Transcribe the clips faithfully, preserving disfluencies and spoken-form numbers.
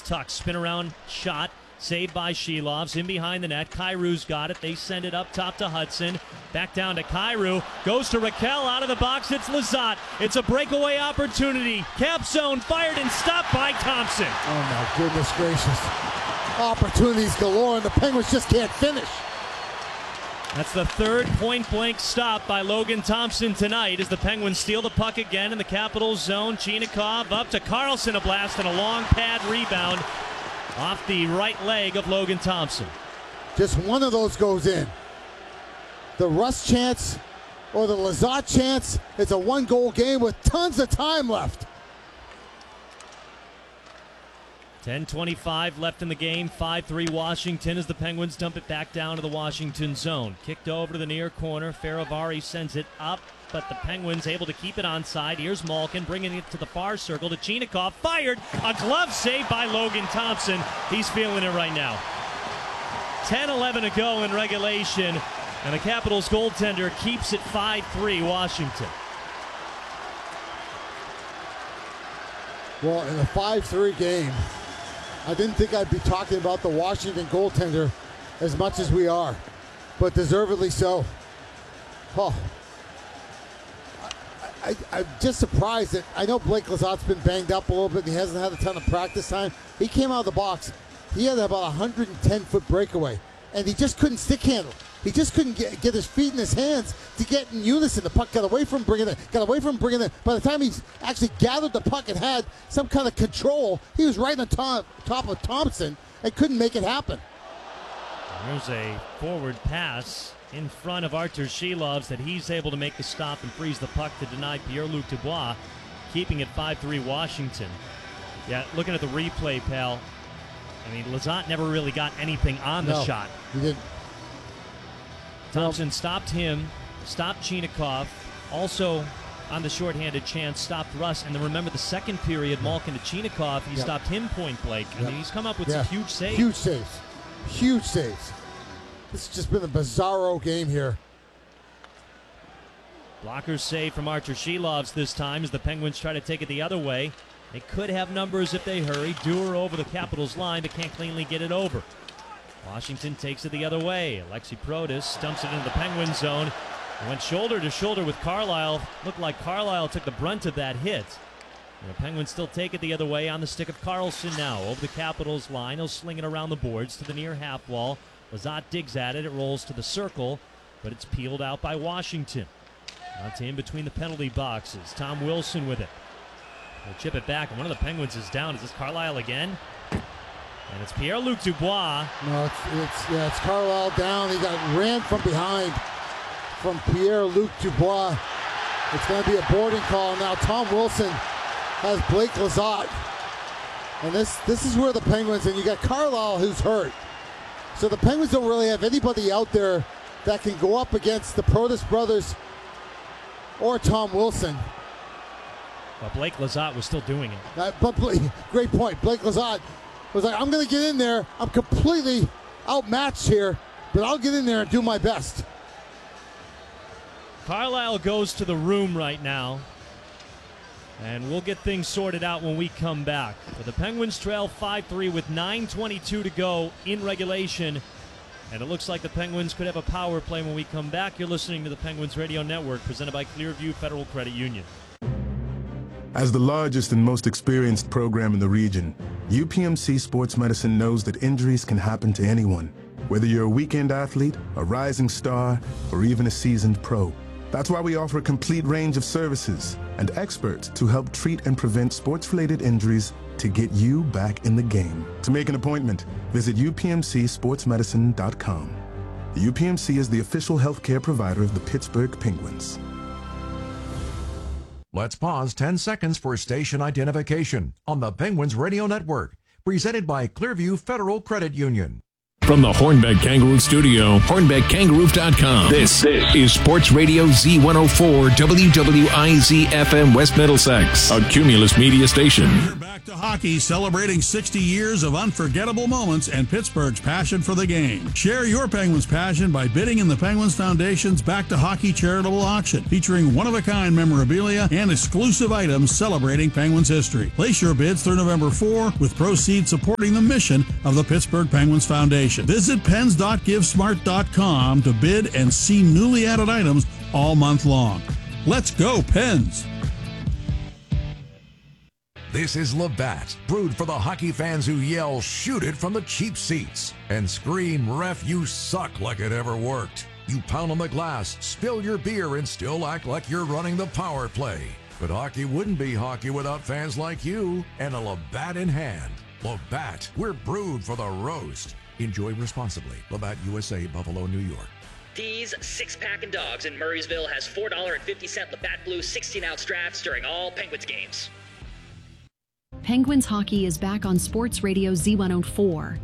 tuck, spin around shot, saved by Shilovs, in behind the net. Kairu's got it. They send it up top to Hudson. Back down to Kairu. Goes to Raquel. Out of the box, it's Lizotte. It's a breakaway opportunity. Cap zone fired and stopped by Thompson. Oh my goodness gracious. Opportunities galore, and the Penguins just can't finish. That's the third point-blank stop by Logan Thompson tonight as the Penguins steal the puck again in the Capitals zone. Chinakhov up to Carlson, a blast and a long pad rebound off the right leg of Logan Thompson. Just one of those goes in. The Rust chance or the Lizotte chance. It's a one-goal game with tons of time left. ten twenty-five left in the game, five three Washington as the Penguins dump it back down to the Washington zone. Kicked over to the near corner. Faravari sends it up, but the Penguins able to keep it onside. Here's Malkin bringing it to the far circle to Chinakhov. Fired! A glove save by Logan Thompson. He's feeling it right now. ten eleven to go in regulation, and the Capitals goaltender keeps it five three Washington. Well, in a five three game, I didn't think I'd be talking about the Washington goaltender as much as we are, but deservedly so. Oh, I, I, I'm just surprised that I know Blake Lizotte's been banged up a little bit and he hasn't had a ton of practice time. He came out of the box. He had about a one hundred ten foot breakaway, and he just couldn't stick handle. He just couldn't get, get his feet in his hands to get in unison. The puck got away from bringing it, got away from bringing it. By the time he actually gathered the puck and had some kind of control, he was right on top, top of Thompson and couldn't make it happen. There's a forward pass in front of Artur Shilovs that he's able to make the stop and freeze the puck to deny Pierre-Luc Dubois, keeping it five three Washington. Yeah, looking at the replay, pal, I mean, Lizotte never really got anything on the no, shot. He didn't. Thompson stopped him, stopped Chinakhov, also on the shorthanded chance, stopped Russ. And then remember the second period, Malkin to Chinakhov, he yep. stopped him point blank. I yep. mean, he's come up with yeah. some huge saves. Huge saves. Huge saves. This has just been a bizarro game here. Blockers save from Artur Shilovs this time as the Penguins try to take it the other way. They could have numbers if they hurry. Dewar over the Capitals line, but can't cleanly get it over. Washington takes it the other way. Alexi Protas dumps it into the Penguin zone. Went shoulder to shoulder with Carlisle. Looked like Carlisle took the brunt of that hit. And the Penguins still take it the other way on the stick of Carlson now. Over the Capitals line. He'll sling it around the boards to the near half wall. Lizotte digs at it. It rolls to the circle, but it's peeled out by Washington. Out to in between the penalty boxes. Tom Wilson with it. They'll chip it back, and one of the Penguins is down. Is this Carlisle again? And it's Pierre-Luc Dubois. No, it's, it's yeah, it's Carlisle down. He got ran from behind from Pierre-Luc Dubois. It's going to be a boarding call now. Tom Wilson has Blake Lizotte, and this this is where the Penguins, and you got Carlisle who's hurt, so the Penguins don't really have anybody out there that can go up against the Protas brothers or Tom Wilson. But Blake Lizotte was still doing it. Uh, but great point. Blake Lizotte was like, I'm going to get in there. I'm completely outmatched here, but I'll get in there and do my best. Carlisle goes to the room right now, and we'll get things sorted out when we come back. But the Penguins trail five three with nine twenty-two to go in regulation, and it looks like the Penguins could have a power play when we come back. You're listening to the Penguins Radio Network, presented by Clearview Federal Credit Union. As the largest and most experienced program in the region, U P M C Sports Medicine knows that injuries can happen to anyone, whether you're a weekend athlete, a rising star, or even a seasoned pro. That's why we offer a complete range of services and experts to help treat and prevent sports-related injuries to get you back in the game. To make an appointment, visit U P M C sports medicine dot com. The U P M C is the official healthcare provider of the Pittsburgh Penguins. Let's pause ten seconds for station identification on the Penguins Radio Network, presented by Clearview Federal Credit Union. From the Hornbeck Kangaroo Studio, hornbeck kangaroo dot com. This, this is Sports Radio Z one oh four, W W I Z F M West Middlesex, a Cumulus media station. We're back to hockey, celebrating sixty years of unforgettable moments and Pittsburgh's passion for the game. Share your Penguins passion by bidding in the Penguins Foundation's Back to Hockey charitable auction, featuring one-of-a-kind memorabilia and exclusive items celebrating Penguins history. Place your bids through November fourth, with proceeds supporting the mission of the Pittsburgh Penguins Foundation. Visit pens dot give smart dot com to bid and see newly added items all month long. Let's go, Pens! This is Labatt, brewed for the hockey fans who yell, "Shoot it" from the cheap seats, and scream, "Ref, you suck," like it ever worked. You pound on the glass, spill your beer, and still act like you're running the power play. But hockey wouldn't be hockey without fans like you and a Labatt in hand. Labatt, we're brewed for the roast. Enjoy responsibly. Labatt U S A, Buffalo, New York. These six-packing dogs in Murraysville has four dollars and fifty cents Labatt Blue sixteen-ounce drafts during all Penguins games. Penguins hockey is back on Sports Radio Z one oh four.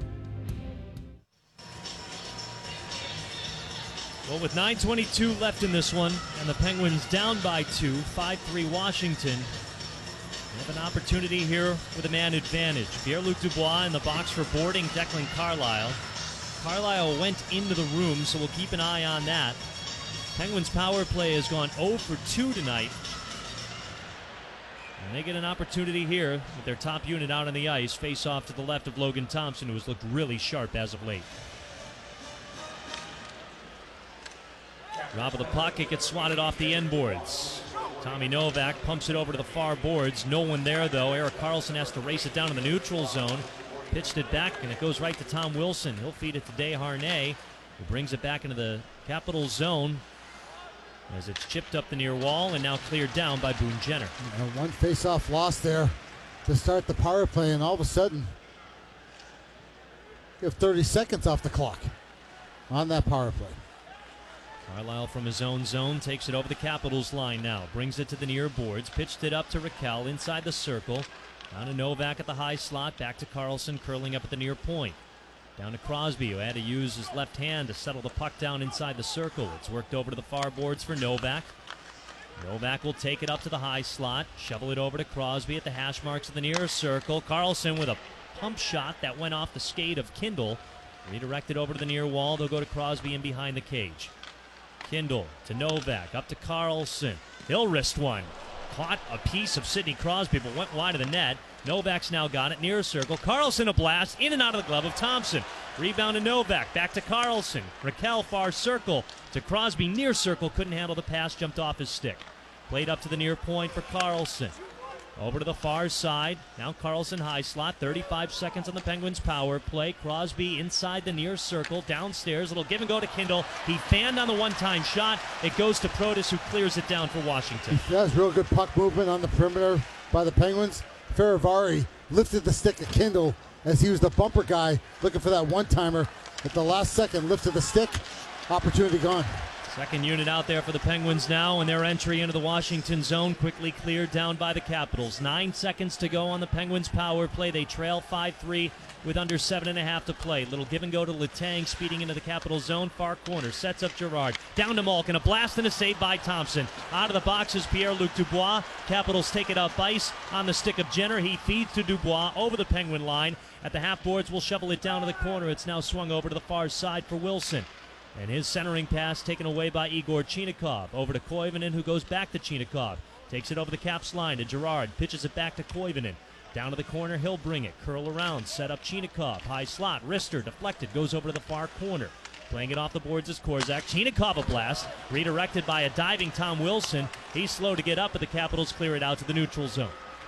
Well, with nine twenty-two left in this one, and the Penguins down by two, five three Washington, they have an opportunity here with a man advantage. Pierre-Luc Dubois in the box for boarding Declan Carlisle. Carlisle went into the room, so we'll keep an eye on that. Penguins power play has gone oh for two tonight. And they get an opportunity here with their top unit out on the ice. Face off to the left of Logan Thompson, who has looked really sharp as of late. Drop of the puck, it gets swatted off the end boards. Tommy Novak pumps it over to the far boards. No one there, though. Erik Karlsson has to race it down in the neutral zone. Pitched it back, and it goes right to Tom Wilson. He'll feed it to Desharnais, who brings it back into the Capitals zone as it's chipped up the near wall and now cleared down by Boone Jenner. And one face-off loss there to start the power play, and all of a sudden, you have thirty seconds off the clock on that power play. Carlisle from his own zone takes it over the Capitals line now. Brings it to the near boards. Pitched it up to Raquel inside the circle. Down to Novak at the high slot. Back to Karlsson curling up at the near point. Down to Crosby, who had to use his left hand to settle the puck down inside the circle. It's worked over to the far boards for Novak. Novak will take it up to the high slot. Shovel it over to Crosby at the hash marks of the near circle. Karlsson with a pump shot that went off the skate of Kindle. Redirected over to the near wall. They'll go to Crosby in behind the cage. Kindle to Novak, up to Karlsson. He'll wrist one. Caught a piece of Sidney Crosby, but went wide of the net. Novak's now got it, near circle. Karlsson a blast, in and out of the glove of Thompson. Rebound to Novak, back to Karlsson. Raquel far circle to Crosby, near circle. Couldn't handle the pass, jumped off his stick. Played up to the near point for Karlsson. Over to the far side. Now Karlsson high slot. thirty-five seconds on the Penguins power play. Crosby inside the near circle. Downstairs. Little give and go to Kindle. He fanned on the one-time shot. It goes to Protas, who clears it down for Washington. That was real good puck movement on the perimeter by the Penguins. Ferravari lifted the stick of Kindle as he was the bumper guy looking for that one-timer. At the last second, lifted the stick. Opportunity gone. Second unit out there for the Penguins now, and their entry into the Washington zone quickly cleared down by the Capitals. Nine seconds to go on the Penguins power play. They trail five three with under seven and a half to play. Little give and go to Letang, speeding into the Capitals zone. Far corner, sets up Girard. Down to Malkin, a blast and a save by Thompson. Out of the box is Pierre-Luc Dubois. Capitals take it up ice on the stick of Jenner. He feeds to Dubois over the Penguin line. At the half boards, will shovel it down to the corner. It's now swung over to the far side for Wilson. And his centering pass taken away by Igor Chinakhov. Over to Koivunen, who goes back to Chinakhov. Takes it over the Caps line to Girard. Pitches it back to Koivunen. Down to the corner, he'll bring it. Curl around, set up Chinakhov. High slot, wrister, deflected, goes over to the far corner. Playing it off the boards is Korczak. Chinakhov a blast. Redirected by a diving Tom Wilson. He's slow to get up, but the Capitals clear it out to the neutral zone.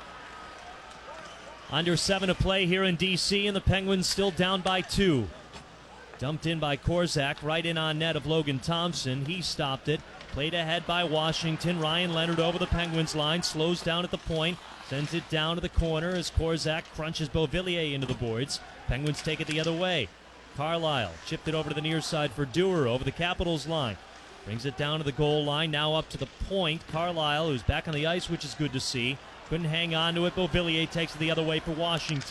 Under seven to play here in D C, and the Penguins still down by two. Dumped in by Korczak, right in on net of Logan Thompson. He stopped it. Played ahead by Washington. Ryan Leonard over the Penguins line. Slows down at the point. Sends it down to the corner as Korczak crunches Beauvillier into the boards. Penguins take it the other way. Carlisle chipped it over to the near side for Dewar over the Capitals line. Brings it down to the goal line. Now up to the point. Carlisle, who's back on the ice, which is good to see. Couldn't hang on to it. Beauvillier takes it the other way for Washington.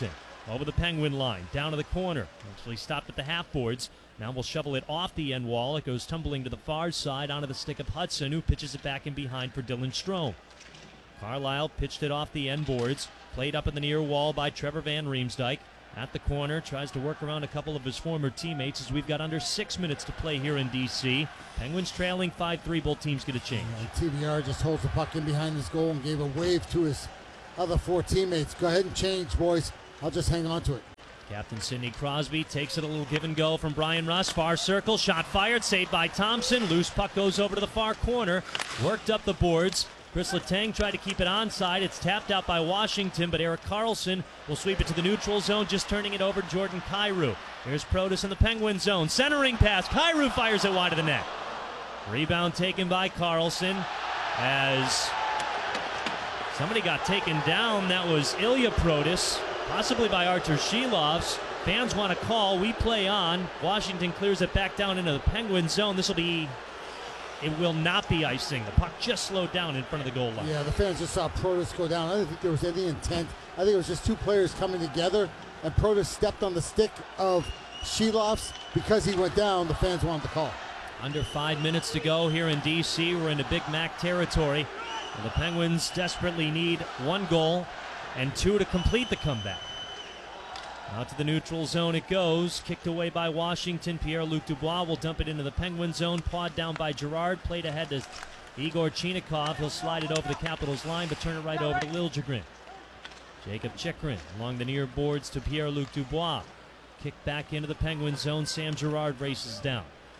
over the Penguin line, down to the corner. Actually stopped at the half boards. Now we'll shovel it off the end wall. It goes tumbling to the far side onto the stick of Hudson, who pitches it back in behind for Dylan Strome. Carlisle pitched it off the end boards, played up in the near wall by Trevor Van Riemsdyk. At the corner, tries to work around a couple of his former teammates as we've got under six minutes to play here in D C. Penguins trailing five three. Both teams get a change. And T V R just holds the puck in behind his goal and gave a wave to his other four teammates. Go ahead and change, boys. I'll just hang on to it. Captain Sidney Crosby takes it a little give and go from Brian Russ. Far circle, shot fired, saved by Thompson. Loose puck goes over to the far corner. Worked up the boards. Chris Letang tried to keep it onside. It's tapped out by Washington, but Erik Karlsson will sweep it to the neutral zone, just turning it over to Jordan Kyrou. Here's Protas in the Penguin zone. Centering pass. Kyrou fires it wide of the net. Rebound taken by Karlsson as somebody got taken down. That was Ilya Protas, possibly by Artur Shilovs. Fans want a call. We play on. Washington clears it back down into the Penguin zone. This will be... It will not be icing. The puck just slowed down in front of the goal line. Yeah, the fans just saw Protas go down. I didn't think there was any intent. I think it was just two players coming together, and Protas stepped on the stick of Shilovs. Because he went down, the fans wanted the call. Under five minutes to go here in D C. We're into Big Mac territory. And the Penguins desperately need one goal and two to complete the comeback. Out to the neutral zone it goes. Kicked away by Washington. Pierre-Luc Dubois will dump it into the Penguin zone. Pawed down by Girard. Played ahead to Igor Chinikov. He'll slide it over the Capitals line, but turn it right over to Liljegren. Jacob Chychrun along the near boards to Pierre-Luc Dubois. Kicked back into the Penguin zone. Sam Girard races down.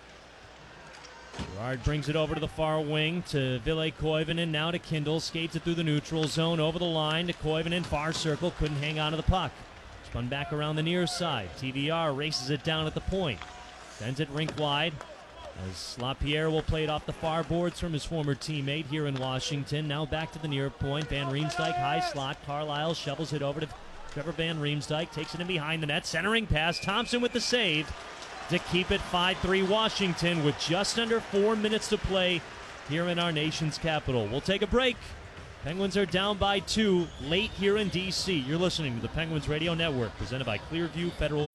Girard brings it over to the far wing to Ville Koivunen. Now to Kindle. Skates it through the neutral zone. Over the line to Koivunen. Far circle. Couldn't hang on to the puck. Spun back around the near side. T V R races it down at the point. Sends it rink wide. As LaPierre will play it off the far boards from his former teammate here in Washington. Now back to the near point. Van Riemsdyk, high slot. Carlisle shovels it over to Trevor Van Riemsdyk. Takes it in behind the net. Centering pass. Thompson with the save to keep it five three Washington with just under four minutes to play here in our nation's capital. We'll take a break. Penguins are down by two late here in D C. You're listening to the Penguins Radio Network, presented by Clearview Federal.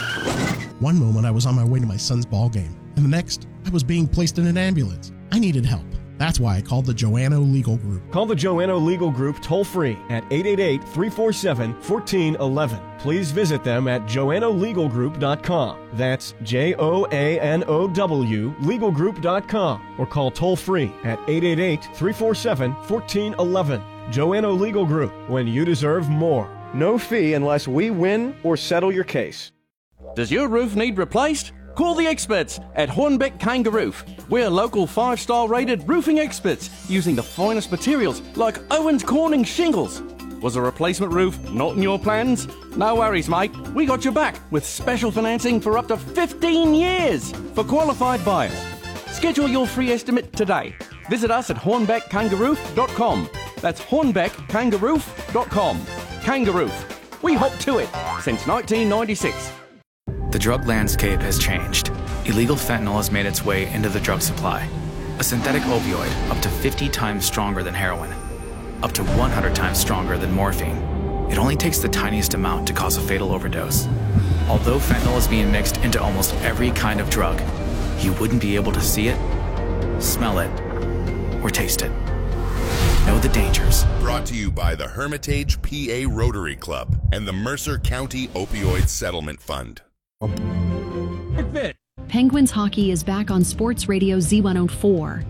One moment I was on my way to my son's ball game, and the next I was being placed in an ambulance. I needed help. That's why I called the Joanno Legal Group. Call the Joanno Legal Group toll-free at eight eight eight, three four seven, one four one one. Please visit them at joanno legal group dot com. That's J O A N O W legal group dot com. Or call toll-free at eight eight eight, three four seven, one four one one. Joanno Legal Group, when you deserve more. No fee unless we win or settle your case. Does your roof need replaced? Call the experts at Hornbeck Kangaroof. We're local five-star rated roofing experts using the finest materials like Owens Corning shingles. Was a replacement roof not in your plans? No worries, mate. We got your back with special financing for up to fifteen years for qualified buyers. Schedule your free estimate today. Visit us at hornbeck kangaroof dot com. That's hornbeck kangaroof dot com. Kangaroof. We hop to it since nineteen ninety-six. The drug landscape has changed. Illegal fentanyl has made its way into the drug supply. A synthetic opioid up to fifty times stronger than heroin, up to one hundred times stronger than morphine. It only takes the tiniest amount to cause a fatal overdose. Although fentanyl is being mixed into almost every kind of drug, you wouldn't be able to see it, smell it, or taste it. Know the dangers. Brought to you by the Hermitage P A Rotary Club and the Mercer County Opioid Settlement Fund. Penguins hockey is back on Sports Radio Z one oh four.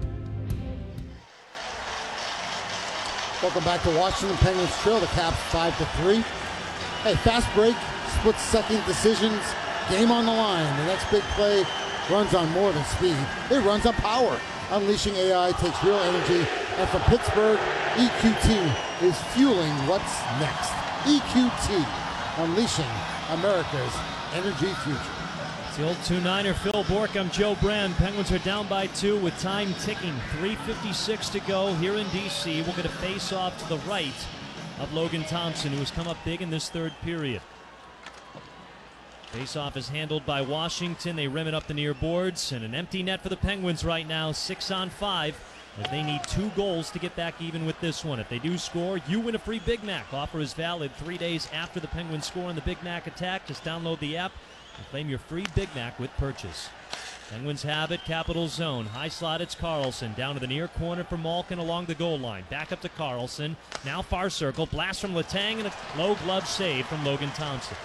Welcome back to Washington. Penguins trail the Caps five to three. Hey, fast break, split second decisions, game on the line. The next big play runs on more than speed. It runs on power. Unleashing A I takes real energy, and for Pittsburgh, E Q T is fueling what's next. E Q T, unleashing America's energy future. It's the old two niner Phil Bourque. I'm Joe Brand. Penguins are down by two with time ticking. three fifty-six to go here in D C. We'll get a face-off to the right of Logan Thompson, who has come up big in this third period. Face-off is handled by Washington. They rim it up the near boards, and an empty net for the Penguins right now. Six on five. as they need two goals to get back even with this one. If they do score, you win a free Big Mac. Offer is valid three days after the Penguins score on the Big Mac attack. Just download the app and claim your free Big Mac with purchase. Penguins have it, Capital zone. High slot, it's Carlson. Down to the near corner for Malkin along the goal line. Back up to Carlson. Now far circle. Blast from Letang and a low glove save from Logan Thompson.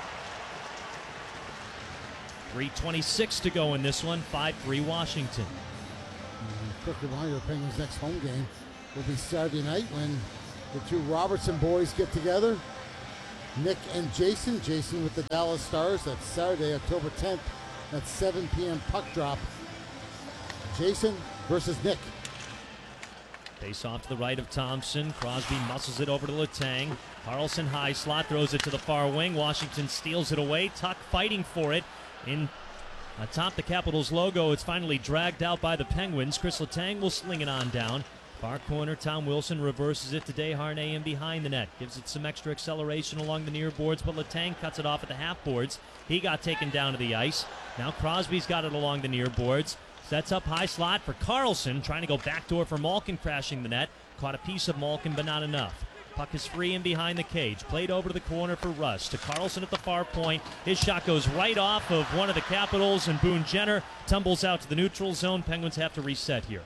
three twenty-six to go in this one. five three Washington. Quick reminder, the Penguins' next home game will be Saturday night when the two Robertson boys get together. Nick and Jason. Jason with the Dallas Stars. That's Saturday, October tenth. That's seven p.m. puck drop. Jason versus Nick. Face off to the right of Thompson. Crosby muscles it over to Letang. Carlson high slot, throws it to the far wing. Washington steals it away. Tuck fighting for it. In atop the Capitals logo, it's finally dragged out by the Penguins. Chris Letang will sling it on down. Far corner, Tom Wilson reverses it to Desharnais in behind the net. Gives it some extra acceleration along the near boards, but Letang cuts it off at the half boards. He got taken down to the ice. Now Crosby's got it along the near boards. Sets up high slot for Carlson, trying to go backdoor for Malkin, crashing the net. Caught a piece of Malkin, but not enough. Puck is free in behind the cage. Played over to the corner for Russ. To Carlson at the far point. His shot goes right off of one of the Capitals, and Boone Jenner tumbles out to the neutral zone. Penguins have to reset here.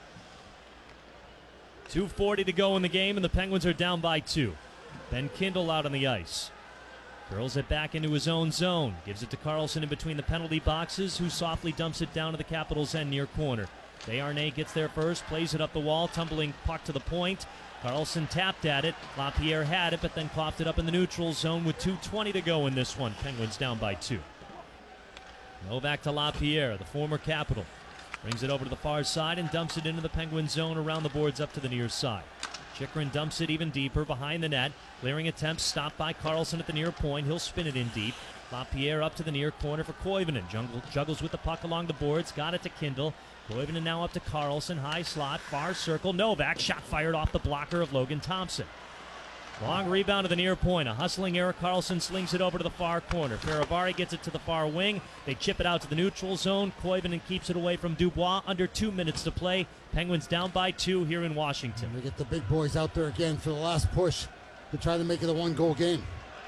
two forty to go in the game, and the Penguins are down by two. Ben Kindle out on the ice. Curls it back into his own zone. Gives it to Carlson in between the penalty boxes, who softly dumps it down to the Capitals' end near corner. Desharnais gets there first, plays it up the wall, tumbling puck to the point. Carlson tapped at it. LaPierre had it, but then coughed it up in the neutral zone with two twenty to go in this one. Penguins down by two. Novak to LaPierre, the former Capital. Brings it over to the far side and dumps it into the Penguin zone around the boards up to the near side. Chychrun dumps it even deeper behind the net. Clearing attempts stopped by Carlson at the near point. He'll spin it in deep. LaPierre up to the near corner for Koivunen. Jungle, juggles with the puck along the boards. Got it to Kindle. Koivunen now up to Carlson. High slot, far circle. Novak shot fired off the blocker of Logan Thompson. Long rebound to the near point. A hustling Erik Karlsson slings it over to the far corner. Faravari gets it to the far wing. They chip it out to the neutral zone. Koivunen keeps it away from Dubois. Under two minutes to play. Penguins down by two here in Washington. And we get the big boys out there again for the last push to try to make it a one-goal game.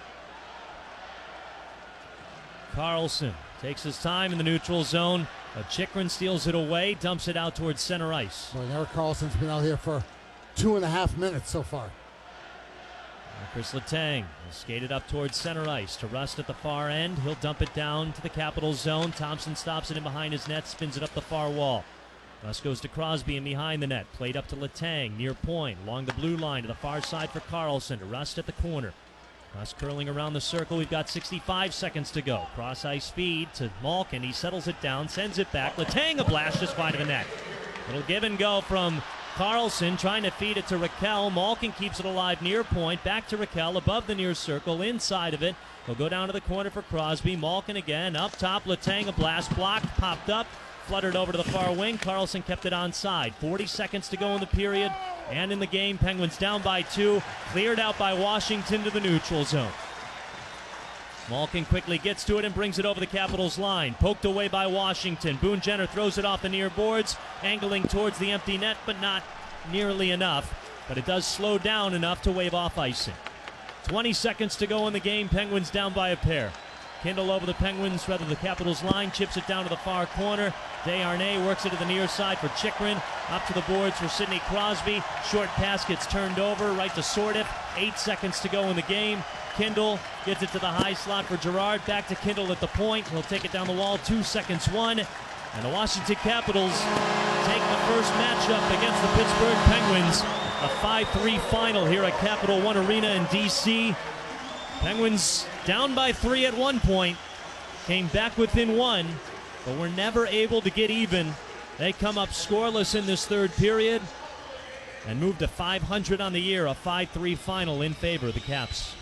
Karlsson takes his time in the neutral zone. But Chychrun steals it away, dumps it out towards center ice. Well, Erik Karlsson's been out here for two and a half minutes so far. Chris Letang will skate it up towards center ice to Rust at the far end. He'll dump it down to the Capitals zone. Thompson stops it in behind his net, spins it up the far wall. Rust goes to Crosby in behind the net. Played up to Letang, near point, along the blue line to the far side for Karlsson. To Rust at the corner. Rust curling around the circle. We've got sixty-five seconds to go. Cross ice feed to Malkin. He settles it down, sends it back. Letang a blast just wide of the net. It'll give and go from Karlsson, trying to feed it to Raquel. Malkin keeps it alive near point. Back to Raquel, above the near circle, inside of it. He'll go down to the corner for Crosby. Malkin again, up top. Letang, a blast blocked, popped up, fluttered over to the far wing. Karlsson kept it onside. forty seconds to go in the period and in the game. Penguins down by two. Cleared out by Washington to the neutral zone. Malkin quickly gets to it and brings it over the Capitals line. Poked away by Washington. Boone Jenner throws it off the near boards, angling towards the empty net, but not nearly enough. But it does slow down enough to wave off icing. twenty seconds to go in the game. Penguins down by a pair. Kindle over the Penguins, rather the Capitals line, chips it down to the far corner. Desharnais works it to the near side for Chychrun. Up to the boards for Sidney Crosby. Short pass gets turned over right to Sordiff. Eight seconds to go in the game. Kindle gets it to the high slot for Gerard. Back to Kindle at the point. He'll take it down the wall. Two seconds, one. And the Washington Capitals take the first matchup against the Pittsburgh Penguins. A five three final here at Capital One Arena in D C Penguins down by three at one point. Came back within one, but were never able to get even. They come up scoreless in this third period and move to five hundred on the year. A five three final in favor of the Caps.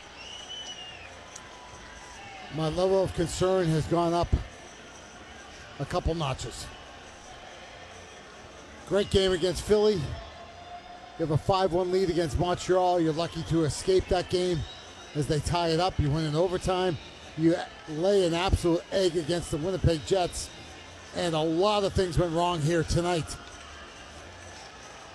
My level of concern has gone up a couple notches. Great game against Philly. You have a five one lead against Montreal. You're lucky to escape that game as they tie it up. You win in overtime. You lay an absolute egg against the Winnipeg Jets. And a lot of things went wrong here tonight.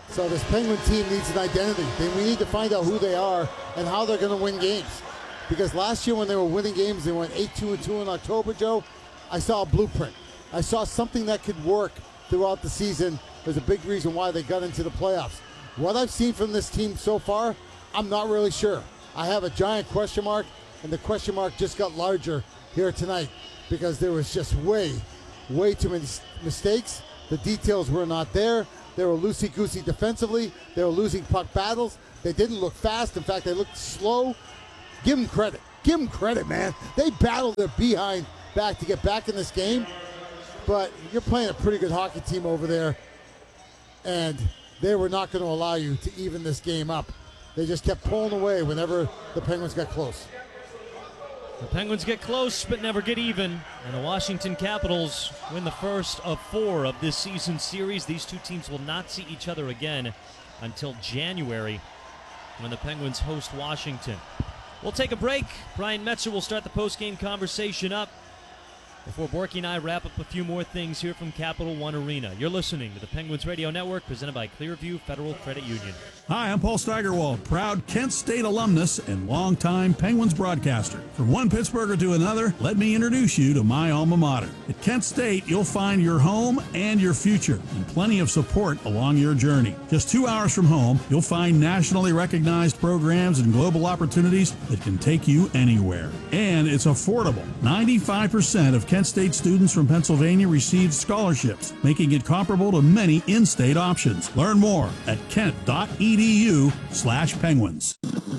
So this Penguin team needs an identity. Then we need to find out who they are and how they're going to win games. Because last year when they were winning games, they went eight two and two in October, Joe. I saw a blueprint. I saw something that could work throughout the season. There's a big reason why they got into the playoffs. What I've seen from this team so far, I'm not really sure. I have a giant question mark, and the question mark just got larger here tonight because there was just way, way too many mistakes. The details were not there. They were loosey-goosey defensively. They were losing puck battles. They didn't look fast. In fact, they looked slow. Give them credit. Give them credit, man. They battled their behind back to get back in this game. But you're playing a pretty good hockey team over there, and they were not going to allow you to even this game up. They just kept pulling away whenever the Penguins got close. The Penguins get close but never get even, and the Washington Capitals win the first of four of this season series. These two teams will not see each other again until January when the Penguins host Washington. We'll take a break. Brian Metzer will start the post-game conversation up before Borky and I wrap up a few more things here from Capital One Arena. You're listening to the Penguins Radio Network, presented by Clearview Federal Credit Union. Hi, I'm Paul Steigerwald, proud Kent State alumnus and longtime Penguins broadcaster. From one Pittsburgher to another, let me introduce you to my alma mater. At Kent State, you'll find your home and your future, and plenty of support along your journey. Just two hours from home, you'll find nationally recognized programs and global opportunities that can take you anywhere. And it's affordable. ninety-five percent of Kent State students from Pennsylvania receive scholarships, making it comparable to many in-state options. Learn more at kent.edu slash penguins.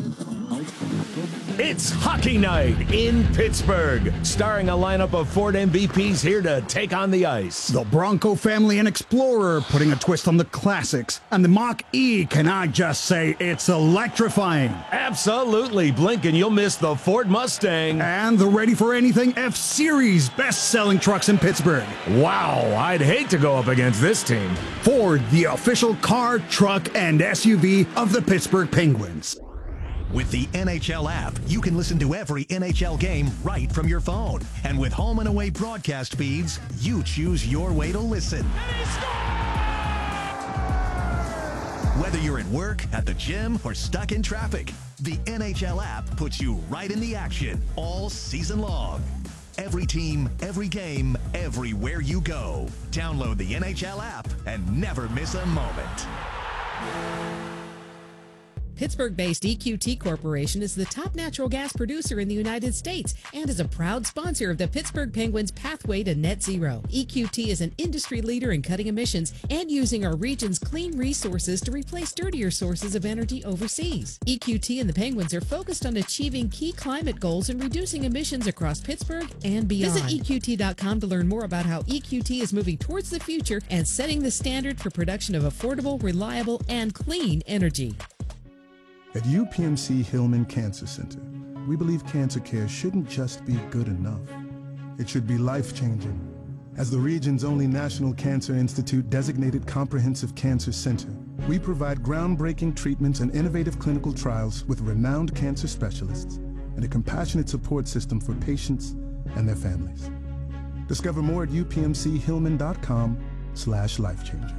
It's hockey night in Pittsburgh, starring a lineup of Ford M V Ps here to take on the ice. The Bronco family and Explorer putting a twist on the classics. And the Mach-E, can I just say, it's electrifying. Absolutely, blink and you'll miss the Ford Mustang. And the Ready for Anything F-Series, best-selling trucks in Pittsburgh. Wow, I'd hate to go up against this team. Ford, the official car, truck, and S U V of the Pittsburgh Penguins. With the N H L app, you can listen to every N H L game right from your phone. And with home and away broadcast feeds, you choose your way to listen. Whether you're at work, at the gym, or stuck in traffic, the N H L app puts you right in the action all season long. Every team, every game, everywhere you go. Download the N H L app and never miss a moment. Pittsburgh-based E Q T Corporation is the top natural gas producer in the United States and is a proud sponsor of the Pittsburgh Penguins' pathway to net zero. E Q T is an industry leader in cutting emissions and using our region's clean resources to replace dirtier sources of energy overseas. E Q T and the Penguins are focused on achieving key climate goals and reducing emissions across Pittsburgh and beyond. Visit E Q T dot com to learn more about how E Q T is moving towards the future and setting the standard for production of affordable, reliable, and clean energy. At U P M C Hillman Cancer Center, we believe cancer care shouldn't just be good enough. It should be life-changing. As the region's only National Cancer Institute designated comprehensive cancer center, we provide groundbreaking treatments and innovative clinical trials with renowned cancer specialists and a compassionate support system for patients and their families. Discover more at upmchillman.com slash life-changing.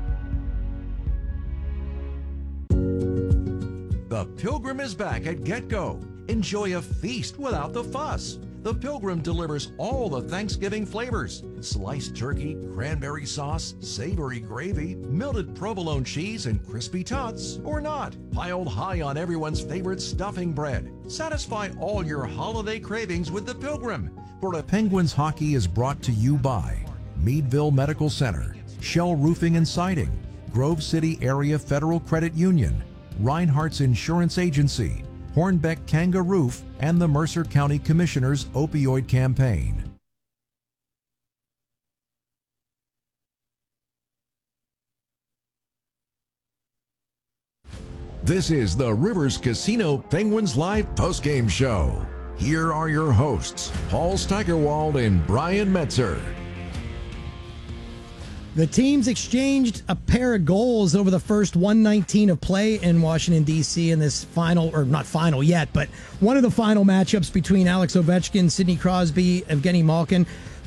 The Pilgrim is back at GetGo. Enjoy a feast without the fuss. The Pilgrim delivers all the Thanksgiving flavors. Sliced turkey, cranberry sauce, savory gravy, melted provolone cheese, and crispy tots. Or not, piled high on everyone's favorite stuffing bread. Satisfy all your holiday cravings with the Pilgrim. For the Penguins hockey is brought to you by Meadville Medical Center, Shell Roofing and Siding, Grove City Area Federal Credit Union, Reinhardt's Insurance Agency, Hornbeck Kanga Roof, and the Mercer County Commissioner's Opioid Campaign. This is the Rivers Casino Penguins Live postgame show. Here are your hosts, Paul Steigerwald and Brian Metzer. The teams exchanged a pair of goals over the first one nineteen of play in Washington, D C in this final, or not final yet, but one of the final matchups between Alex Ovechkin, Sidney Crosby, Evgeny Malkin.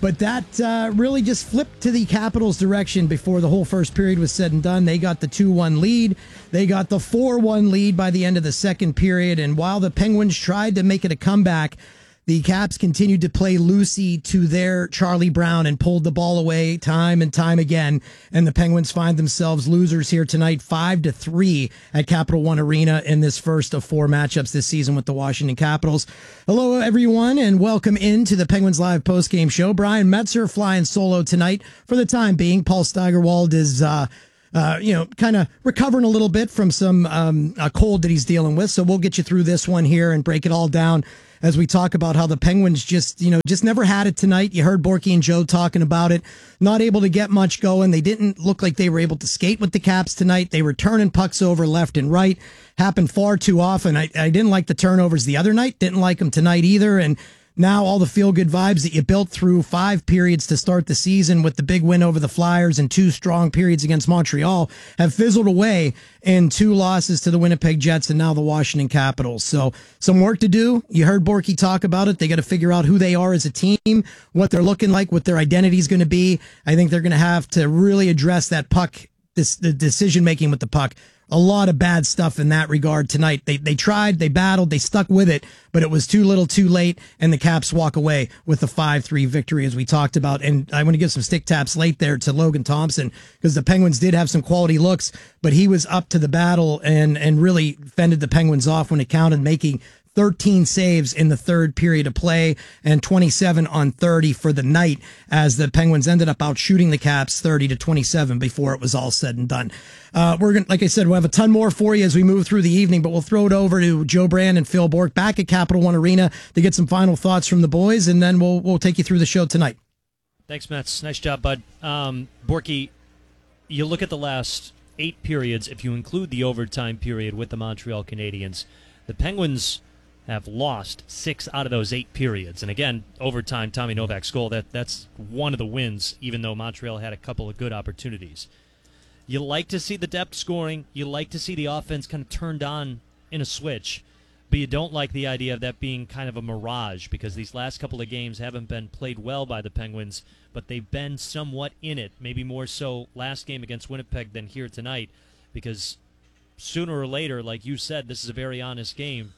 But that uh, really just flipped to the Capitals' direction before the whole first period was said and done. They got the two one lead. They got the four one lead by the end of the second period. And while the Penguins tried to make it a comeback, the Caps continued to play loosey to their Charlie Brown and pulled the ball away time and time again. And the Penguins find themselves losers here tonight, five to three at Capital One Arena in this first of four matchups this season with the Washington Capitals. Hello, everyone, and welcome into the Penguins Live postgame show. Brian Metzer flying solo tonight for the time being. Paul Steigerwald is, uh, Uh, you know, kind of recovering a little bit from some um, a cold that he's dealing with. So we'll get you through this one here and break it all down as we talk about how the Penguins just, you know, just never had it tonight. You heard Borky and Joe talking about it. Not able to get much going. They didn't look like they were able to skate with the Caps tonight. They were turning pucks over left and right. Happened far too often. I, I didn't like the turnovers the other night. Didn't like them tonight either. And now all the feel-good vibes that you built through five periods to start the season with the big win over the Flyers and two strong periods against Montreal have fizzled away in two losses to the Winnipeg Jets and now the Washington Capitals. So some work to do. You heard Borky talk about it. They got to figure out who they are as a team, what they're looking like, what their identity is going to be. I think they're going to have to really address that puck, this the decision-making with the puck. A lot of bad stuff in that regard tonight. They they tried, they battled, they stuck with it, but it was too little too late, and the Caps walk away with a five three victory, as we talked about. And I want to give some stick taps late there to Logan Thompson, because the Penguins did have some quality looks, but he was up to the battle and, and really fended the Penguins off when it counted, making thirteen saves in the third period of play and twenty-seven on thirty for the night, as the Penguins ended up out shooting the Caps thirty to twenty-seven before it was all said and done. Uh, we're going to, like I said, we'll have a ton more for you as we move through the evening, but we'll throw it over to Joe Brand and Phil Bourque back at Capital One Arena to get some final thoughts from the boys, and then we'll we'll take you through the show tonight. Thanks, Mets. Nice job, bud. Um, Borky, you look at the last eight periods, if you include the overtime period with the Montreal Canadiens, the Penguins have lost six out of those eight periods. And again, overtime, Tommy Novak's goal, that, that's one of the wins, even though Montreal had a couple of good opportunities. You like to see the depth scoring. You like to see the offense kind of turned on in a switch. But you don't like the idea of that being kind of a mirage, because these last couple of games haven't been played well by the Penguins, but they've been somewhat in it, maybe more so last game against Winnipeg than here tonight, because sooner or later, like you said, this is a very honest game.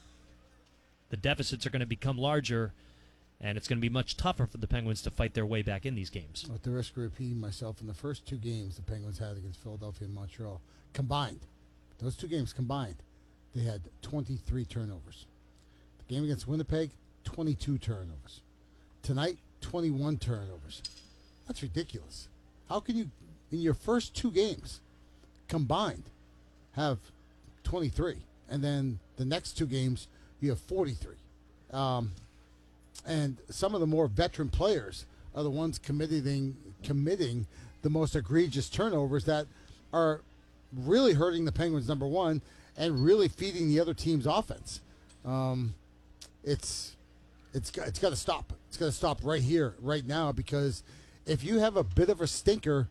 The deficits are going to become larger, and it's going to be much tougher for the Penguins to fight their way back in these games. At the risk of repeating myself, in the first two games the Penguins had against Philadelphia and Montreal, combined, those two games combined, they had twenty-three turnovers. The game against Winnipeg, twenty-two turnovers. Tonight, twenty-one turnovers. That's ridiculous. How can you, in your first two games combined, have twenty-three, and then the next two games you have forty-three? Um, and some of the more veteran players are the ones committing committing the most egregious turnovers that are really hurting the Penguins, number one, and really feeding the other team's offense. Um, it's it's got, it's got to stop. It's got to stop right here, right now, because if you have a bit of a stinker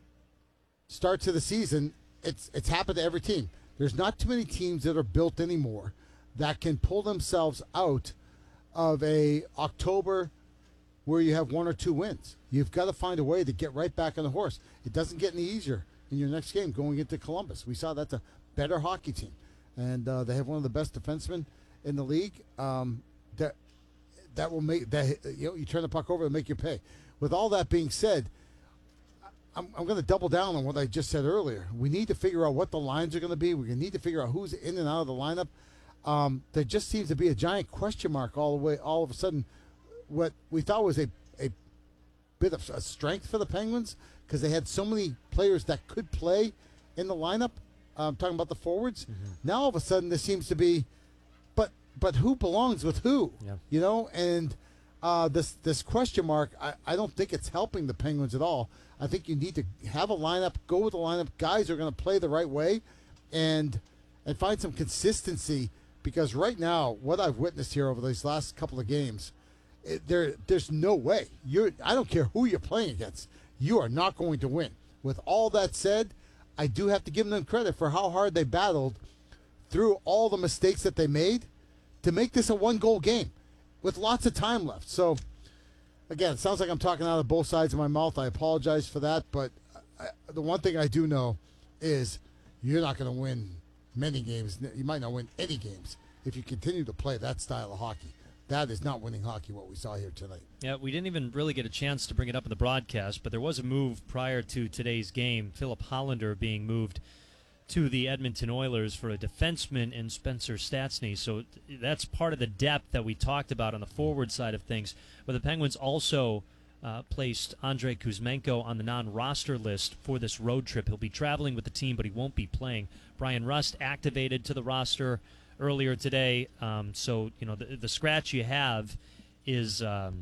start to the season, it's it's happened to every team. There's not too many teams that are built anymore that can pull themselves out of a October where you have one or two wins. You've got to find a way to get right back on the horse. It doesn't get any easier in your next game going into Columbus. We saw that's a better hockey team, and uh, they have one of the best defensemen in the league. Um, that that will make that you know you turn the puck over and make you pay. With all that being said, I'm, I'm going to double down on what I just said earlier. We need to figure out what the lines are going to be. We need to figure out who's in and out of the lineup. Um, there just seems to be a giant question mark all the way. All of a sudden, what we thought was a, a bit of a strength for the Penguins, because they had so many players that could play in the lineup. I'm um, talking about the forwards. Mm-hmm. Now all of a sudden there seems to be, but but who belongs with who? Yeah. You know, and uh, this this question mark, I, I don't think it's helping the Penguins at all. I think you need to have a lineup, go with the lineup. Guys are going to play the right way, and and find some consistency. Because right now, what I've witnessed here over these last couple of games, it, there there's no way. You're, I don't care who you're playing against. You are not going to win. With all that said, I do have to give them credit for how hard they battled through all the mistakes that they made to make this a one-goal game with lots of time left. So again, it sounds like I'm talking out of both sides of my mouth. I apologize for that, but I, the one thing I do know is you're not going to win many games. You might not win any games if you continue to play that style of hockey. That is not winning hockey, what we saw here tonight. Yeah, we didn't even really get a chance to bring it up in the broadcast, but there was a move prior to today's game. Philip Hollander being moved to the Edmonton Oilers for a defenseman in Spencer Stastny. So that's part of the depth that we talked about on the forward side of things. But the Penguins also uh, placed Andrei Kuzmenko on the non-roster list for this road trip. He'll be traveling with the team, but he won't be playing. Brian Rust activated to the roster earlier today. Um, so, you know, the, the scratch you have is, um,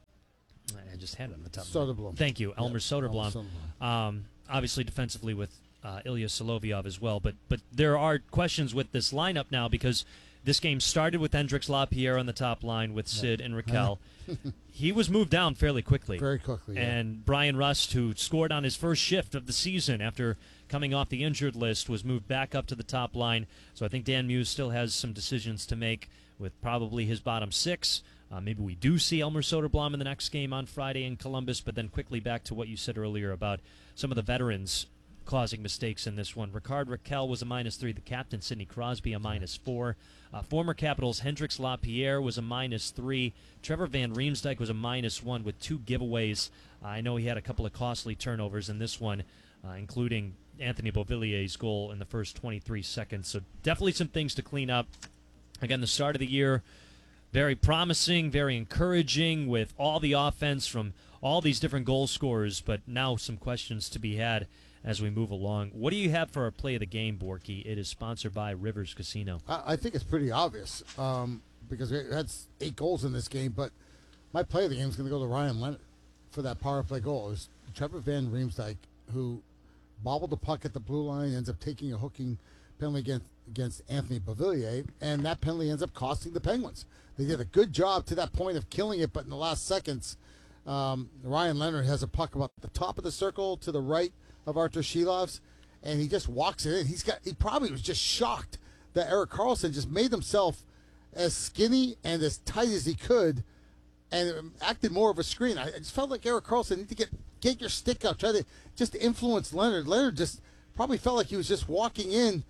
I just had it on the top. Soderblom. Thank you, Elmer yeah, Soderblom. Elmer Soderblom. Um, obviously defensively with uh, Ilya Solovyov as well. But but there are questions with this lineup now because this game started with Hendrix Lapierre on the top line with Sid yeah. and Raquel. He was moved down fairly quickly. Very quickly, yeah. And Brian Rust, who scored on his first shift of the season after coming off the injured list, was moved back up to the top line. So I think Dan Muse still has some decisions to make with probably his bottom six. Uh, maybe we do see Elmer Soderblom in the next game on Friday in Columbus, but then quickly back to what you said earlier about some of the veterans causing mistakes in this one. Ricard Raquel was a minus three. The captain, Sidney Crosby, a minus four. Uh, former Capitals, Hendrix Lapierre was a minus three. Trevor Van Riemsdyk was a minus one with two giveaways. Uh, I know he had a couple of costly turnovers in this one, uh, including Anthony Beauvillier's goal in the first twenty-three seconds. So definitely some things to clean up. Again, the start of the year, very promising, very encouraging with all the offense from all these different goal scorers, but now some questions to be had as we move along. What do you have for our play of the game, Borky? It is sponsored by Rivers Casino. I, I think it's pretty obvious um, because we had eight goals in this game, but my play of the game is going to go to Ryan Leonard for that power play goal. It was Trevor Van Riemsdyk, who bobbled the puck at the blue line, ends up taking a hooking penalty against, against Anthony Beauvillier, and that penalty ends up costing the Penguins. They did a good job to that point of killing it, but in the last seconds, um, Ryan Leonard has a puck about the top of the circle to the right of Artur Shilov's, and he just walks it in. He's got. He probably was just shocked that Erik Karlsson just made himself as skinny and as tight as he could, and acted more of a screen. I just felt like Erik Karlsson need to get get your stick out, try to just influence Leonard. Leonard just probably felt like he was just walking in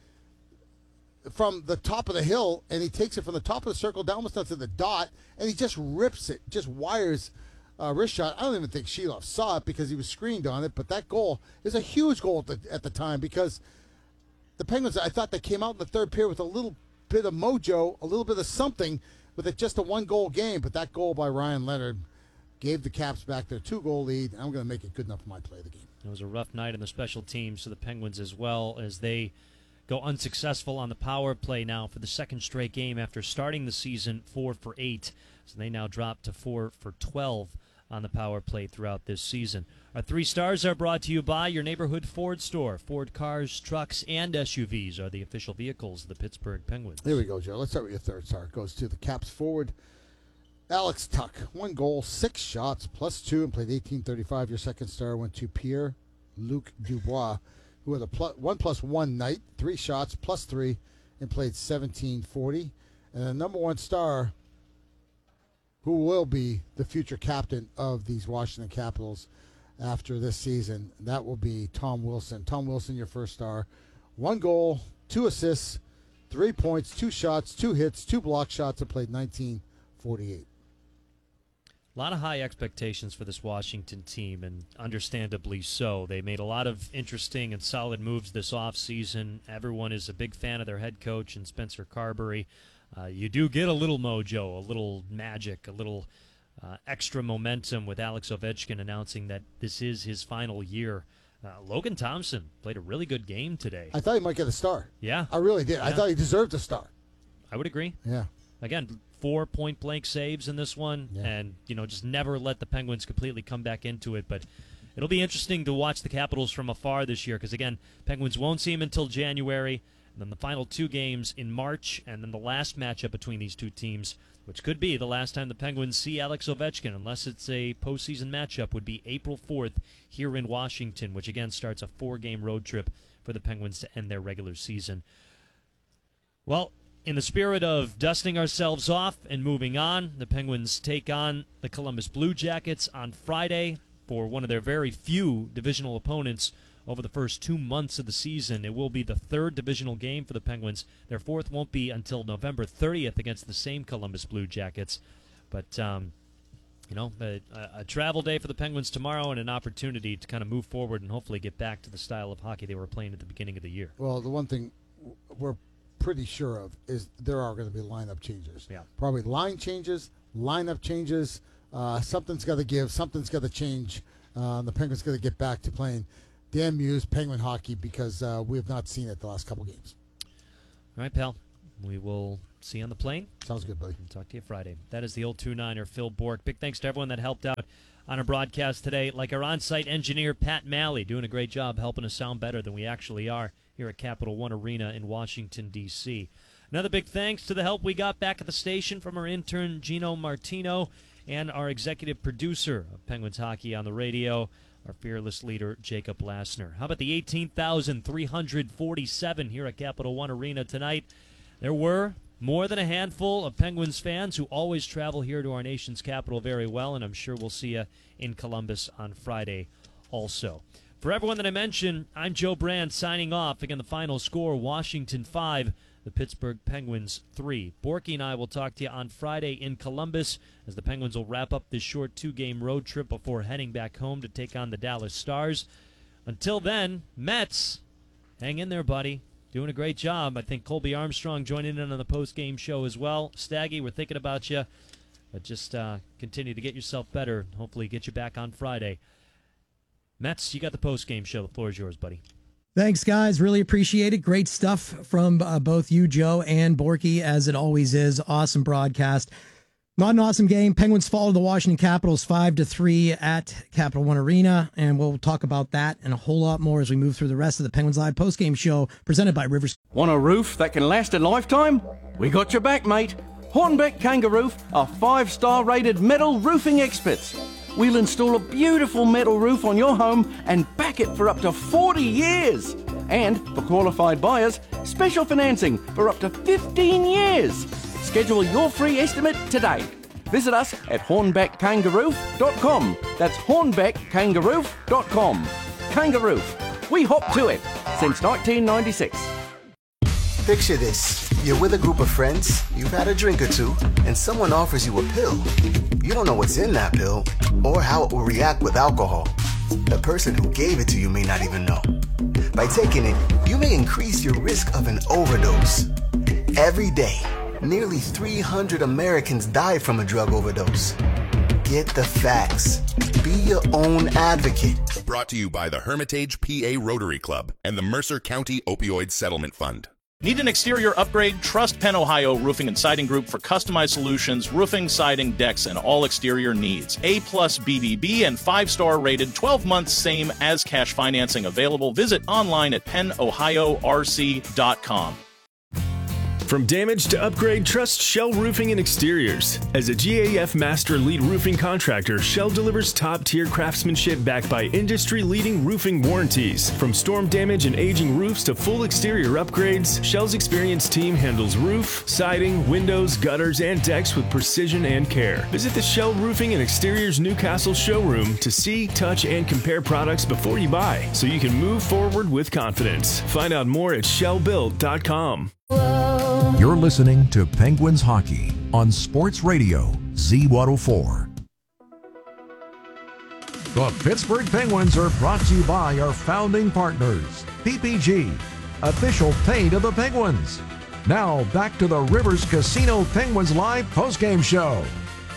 from the top of the hill, and he takes it from the top of the circle down almost to the dot, and he just rips it, just wires uh, wrist shot. I don't even think Shilov saw it because he was screened on it, but that goal is a huge goal at the, at the time because the Penguins, I thought they came out in the third period with a little bit of mojo, a little bit of something with it just a one-goal game, but that goal by Ryan Leonard gave the Caps back their two-goal lead, and I'm going to make it good enough for my play of the game. It was a rough night in the special teams for the Penguins as well as they go unsuccessful on the power play now for the second straight game after starting the season four for eight. So they now drop to four for twelve on the power play throughout this season. Our three stars are brought to you by your neighborhood Ford store. Ford cars, trucks, and S U Vs are the official vehicles of the Pittsburgh Penguins. Here we go, Joe. Let's start with your third star. It goes to the Caps forward, Alex Tuch. One goal, six shots, plus two, and played eighteen thirty-five. Your second star went to Pierre-Luc Dubois, who had a plus, one plus one night, three shots, plus three, and played seventeen forty. And the number one star, who will be the future captain of these Washington Capitals after this season, that will be Tom Wilson. Tom Wilson, your first star. One goal, two assists, three points, two shots, two hits, two block shots, and played nineteen forty-eight. A lot of high expectations for this Washington team, and understandably so. They made a lot of interesting and solid moves this offseason. Everyone is a big fan of their head coach and Spencer Carberry. Uh, you do get a little mojo, a little magic, a little uh, extra momentum with Alex Ovechkin announcing that this is his final year. Uh, Logan Thompson played a really good game today. I thought he might get a star. Yeah. I really did. Yeah. I thought he deserved a star. I would agree. Yeah. Again, four point-blank saves in this one, yeah. and you know, just never let the Penguins completely come back into it. But it'll be interesting to watch the Capitals from afar this year because, again, Penguins won't see him until January, and then the final two games in March, and then the last matchup between these two teams, which could be the last time the Penguins see Alex Ovechkin, unless it's a postseason matchup, would be April fourth here in Washington, which, again, starts a four-game road trip for the Penguins to end their regular season. Well, in the spirit of dusting ourselves off and moving on, the Penguins take on the Columbus Blue Jackets on Friday for one of their very few divisional opponents over the first two months of the season. It will be the third divisional game for the Penguins. Their fourth won't be until November thirtieth against the same Columbus Blue Jackets. But, um, you know, a, a travel day for the Penguins tomorrow and an opportunity to kind of move forward and hopefully get back to the style of hockey they were playing at the beginning of the year. Well, the one thing we're pretty sure of is there are going to be lineup changes. Yeah. Probably line changes, lineup changes. Uh, something's got to give. Something's got to change. Uh, the Penguins got to get back to playing Dan Muse Penguin hockey because uh, we have not seen it the last couple games. All right, pal. We will see you on the plane. Sounds good, buddy. We'll talk to you Friday. That is the old two niner, Phil Bourque. Big thanks to everyone that helped out on our broadcast today, like our on-site engineer, Pat Malley, doing a great job helping us sound better than we actually are here at Capital One Arena in Washington, D C Another big thanks to the help we got back at the station from our intern, Gino Martino, and our executive producer of Penguins Hockey on the radio, our fearless leader, Jacob Lassner. How about the eighteen thousand three hundred forty-seven here at Capital One Arena tonight? There were more than a handful of Penguins fans who always travel here to our nation's capital very well, and I'm sure we'll see you in Columbus on Friday also. For everyone that I mentioned, I'm Joe Brand signing off. Again, the final score, Washington five, the Pittsburgh Penguins three. Borky and I will talk to you on Friday in Columbus as the Penguins will wrap up this short two-game road trip before heading back home to take on the Dallas Stars. Until then, Mets, hang in there, buddy. Doing a great job. I think Colby Armstrong joining in on the post-game show as well. Staggy, we're thinking about you. But just uh, continue to get yourself better. Hopefully get you back on Friday. Mets, you got the post-game show. The floor is yours, buddy. Thanks, guys. Really appreciate it. Great stuff from uh, both you, Joe, and Borky, as it always is. Awesome broadcast. Not an awesome game. Penguins fall to the Washington Capitals five to three at Capital One Arena, and we'll talk about that and a whole lot more as we move through the rest of the Penguins Live postgame show presented by Rivers. Want a roof that can last a lifetime? We got your back, mate. Hornbeck Kangaroof are five-star rated metal roofing experts. We'll install a beautiful metal roof on your home and back it for up to forty years. And for qualified buyers, special financing for up to fifteen years. Schedule your free estimate today. Visit us at hornbeck kangaroof dot com. That's hornbeck kangaroof dot com. Kangaroof. We hop to it since nineteen ninety-six. Picture this. You're with a group of friends, you've had a drink or two, and someone offers you a pill. You don't know what's in that pill or how it will react with alcohol. The person who gave it to you may not even know. By taking it, you may increase your risk of an overdose. Every day, nearly three hundred Americans die from a drug overdose. Get the facts. Be your own advocate. Brought to you by the Hermitage P A Rotary Club and the Mercer County Opioid Settlement Fund. Need an exterior upgrade? Trust Penn Ohio Roofing and Siding Group for customized solutions, roofing, siding, decks, and all exterior needs. A plus B B B and five-star rated, twelve months same as cash financing available. Visit online at penn ohio r c dot com. From damage to upgrade, trust Shell Roofing and Exteriors. As a G A F Master Lead Roofing Contractor, Shell delivers top-tier craftsmanship backed by industry-leading roofing warranties. From storm damage and aging roofs to full exterior upgrades, Shell's experienced team handles roof, siding, windows, gutters, and decks with precision and care. Visit the Shell Roofing and Exteriors Newcastle showroom to see, touch, and compare products before you buy, so you can move forward with confidence. Find out more at shell built dot com. You're listening to Penguins Hockey on Sports Radio Z one oh four. The Pittsburgh Penguins are brought to you by our founding partners, P P G, official paint of the Penguins. Now back to the Rivers Casino Penguins Live postgame show.